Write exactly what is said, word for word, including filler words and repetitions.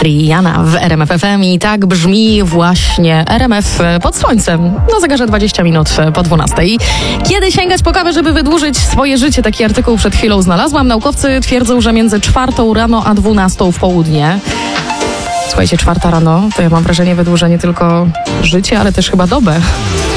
Triana w R M F F M i tak brzmi właśnie R M F pod słońcem na zegarze dwadzieścia minut po dwunastej. Kiedy sięgać po kawę, żeby wydłużyć swoje życie? Taki artykuł przed chwilą znalazłam. Naukowcy twierdzą, że między czwartą rano a dwunastą w południe. Słuchajcie, czwarta rano, to ja mam wrażenie wydłużenie tylko życie, ale też chyba dobę.